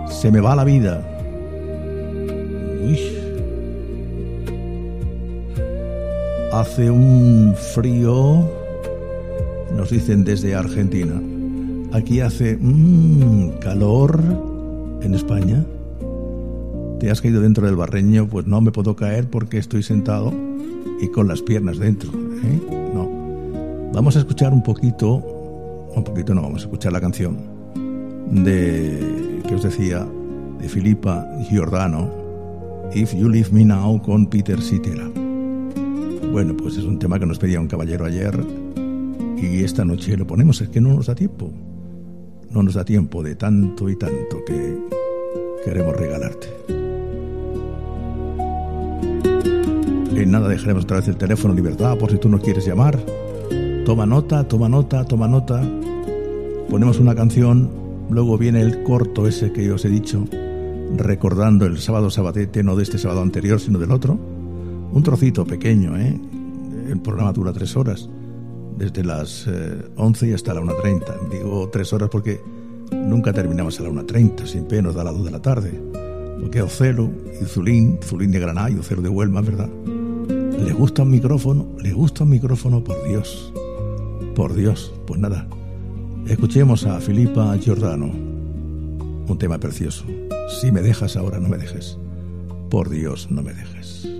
Se me va la vida. Uy. Hace un frío, nos dicen desde Argentina. Aquí hace calor en España. ¿Te has caído dentro del barreño? Pues no me puedo caer porque estoy sentado y con las piernas dentro, ¿eh? No. Vamos a escuchar un poquito no, vamos a escuchar la canción que os decía, de Filippa Giordano, If You Leave Me Now, con Peter Cetera. Bueno, pues es un tema que nos pedía un caballero ayer y esta noche lo ponemos. Es que no nos da tiempo. No nos da tiempo de tanto y tanto que queremos regalarte. En nada dejaremos otra vez el teléfono Libertad por si tú no quieres llamar. Toma nota. Ponemos una canción, luego viene el corto ese que os he dicho, recordando el sábado sabatete, no de este sábado anterior, sino del otro. Un trocito pequeño, ¿eh? El programa dura 3 horas, desde las 11 y hasta la 1:30. Digo 3 horas porque nunca terminamos a la 1:30, siempre nos da a las 2 de la tarde. Porque Ocelo y Zulín de Granada y Ocelo de Huelma, ¿verdad? ¿Le gusta un micrófono? Por Dios. Pues nada, escuchemos a Filippa Giordano, un tema precioso. Si me dejas ahora, no me dejes. Por Dios, no me dejes.